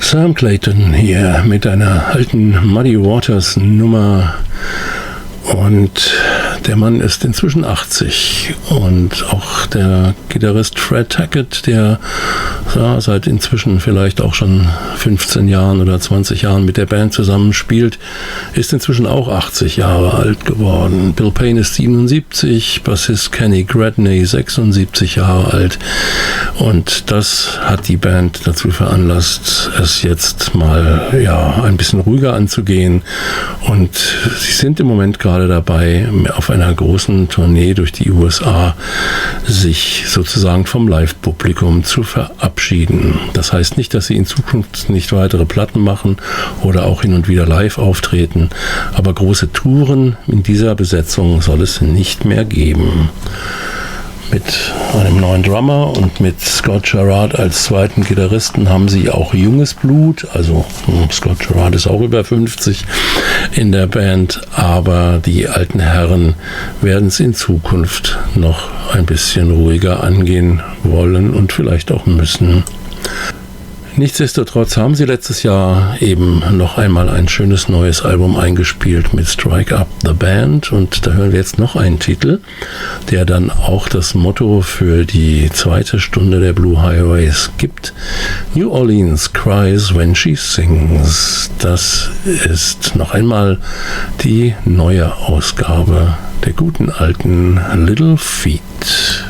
Sam Clayton hier mit einer alten Muddy Waters Nummer, und der Mann ist inzwischen 80, und auch der Gitarrist Fred Tackett, der seit inzwischen vielleicht auch schon 15 Jahren oder 20 Jahren mit der Band zusammenspielt, ist inzwischen auch 80 Jahre alt geworden. Bill Payne ist 77, Bassist Kenny Gradney 76 Jahre alt, und das hat die Band dazu veranlasst, es jetzt mal ein bisschen ruhiger anzugehen, und sie sind im Moment gerade dabei, auf einer großen Tournee durch die USA sich sozusagen vom Live-Publikum zu verabschieden. Das heißt nicht, dass sie in Zukunft nicht weitere Platten machen oder auch hin und wieder live auftreten, aber große Touren in dieser Besetzung soll es nicht mehr geben. Mit einem neuen Drummer und mit Scott Gerard als zweiten Gitarristen haben sie auch junges Blut. Also Scott Gerard ist auch über 50 in der Band, aber die alten Herren werden es in Zukunft noch ein bisschen ruhiger angehen wollen und vielleicht auch müssen. Nichtsdestotrotz haben sie letztes Jahr eben noch einmal ein schönes neues Album eingespielt mit Strike Up the Band, und da hören wir jetzt noch einen Titel, der dann auch das Motto für die zweite Stunde der Blue Highways gibt. New Orleans cries when she sings. Das ist noch einmal die neue Ausgabe der guten alten Little Feat.